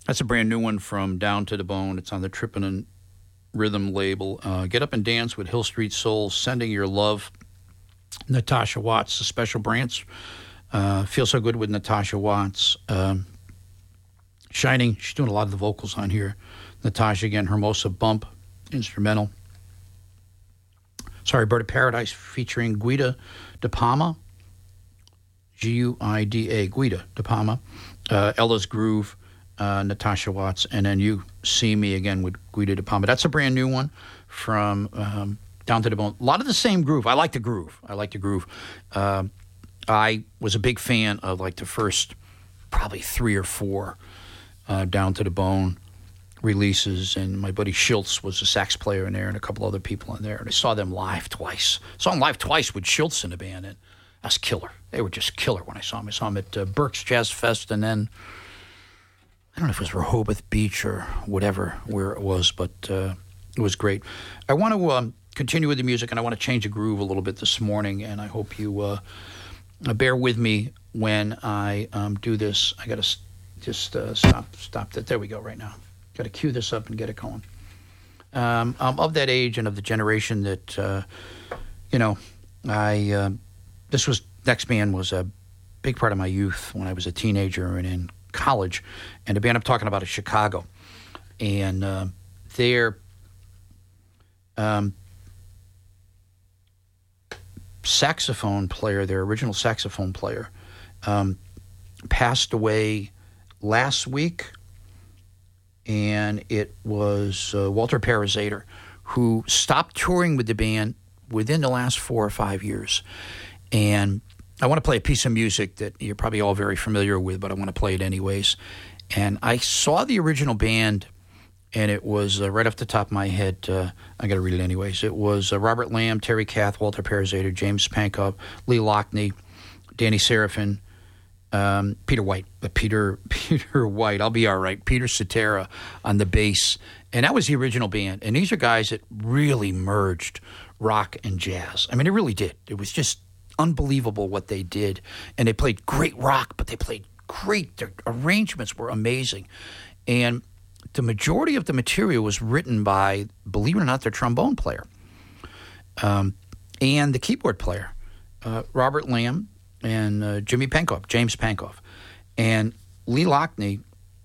That's a brand new one from Down to the Bone. It's on the Trippin' and Rhythm label. Get Up and Dance with Hill Street Soul, Sending Your Love. Natasha Watts, the special branch. Feel So Good with Natasha Watts. Shining, she's doing a lot of the vocals on here. Natasha again, Hermosa Bump, instrumental. Sorry, Bird of Paradise featuring Guida De Palma. Guida, Guida De Palma. Ella's Groove, Natasha Watts, and then You See Me again with Guida De Palma. That's a brand new one from Down to the Bone. A lot of the same groove. I like the groove. I was a big fan of like the first probably 3 or 4 Down to the Bone releases, and my buddy Schultz was a sax player in there and a couple other people in there, and I saw them live twice. Saw them live twice with Schultz in the band, and that's killer. They were just killer when I saw them. I saw them at Burke's Jazz Fest, and then I don't know if it was Rehoboth Beach or whatever where it was, but it was great. I want to continue with the music, and I want to change the groove a little bit this morning, and I hope you bear with me when I do this. I got to just stop that. There we go right now. Got to cue this up and get it going. I'm of that age and of the generation that, Next Band was a big part of my youth when I was a teenager and in college. And the band I'm talking about is Chicago. And their saxophone player, their original saxophone player, passed away last week. And it was Walter Parazater, who stopped touring with the band within the last 4 or 5 years. And I want to play a piece of music that you're probably all very familiar with, but I want to play it anyways. And I saw the original band, and it was right off the top of my head. I got to read it anyways. It was Robert Lamb, Terry Kath, Walter Parazater, James Pankow, Lee Loughnane, Danny Serafin, Peter White, Peter White, I'll be all right, Peter Cetera on the bass. And that was the original band. And these are guys that really merged rock and jazz. I mean, it really did. It was just unbelievable what they did. And they played great rock, but they played great. Their arrangements were amazing. And the majority of the material was written by, believe it or not, their trombone player and the keyboard player, Robert Lamb, and James Pankow, and Lee Loughnane,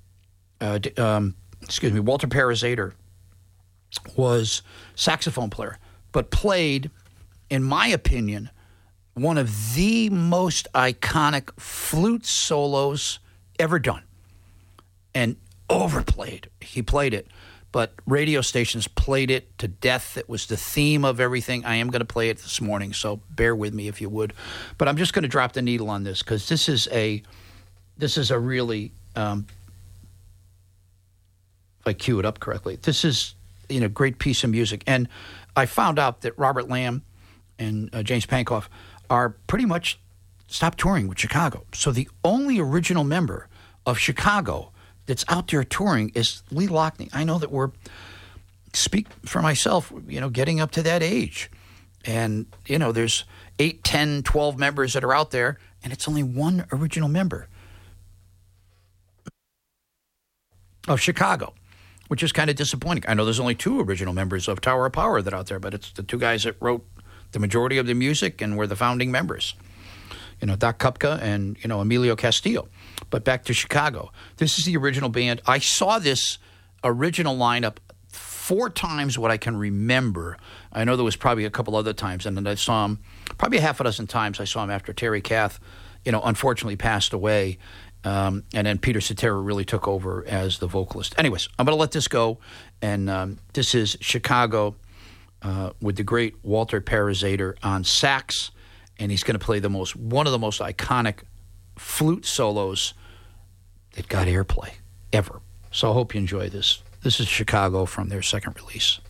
Walter Parazater was saxophone player, but played, in my opinion, one of the most iconic flute solos ever done, and overplayed. He played it, but radio stations played it to death. It was the theme of everything. I am going to play it this morning, so bear with me if you would. But I'm just going to drop the needle on this because this is a really, if I cue it up correctly, this is great piece of music. And I found out that Robert Lamb and James Pankow are pretty much stopped touring with Chicago. So the only original member of Chicago that's out there touring is Lee Loughnane. I know that speak for myself, getting up to that age. And, there's 8, 10, 12 members that are out there, and it's only one original member of Chicago, which is kind of disappointing. I know there's only 2 original members of Tower of Power that are out there, but it's the 2 guys that wrote the majority of the music and were the founding members. Doc Kupka and, Emilio Castillo. But back to Chicago. This is the original band. I saw this original lineup 4 times what I can remember. I know there was probably a couple other times, and then I saw them probably a half a dozen times. I saw them after Terry Kath, unfortunately passed away. And then Peter Cetera really took over as the vocalist. Anyways, I'm going to let this go. And this is Chicago with the great Walter Parazater on sax. And he's going to play one of the most iconic flute solos that got airplay ever. So I hope you enjoy this. This is Chicago from their second release.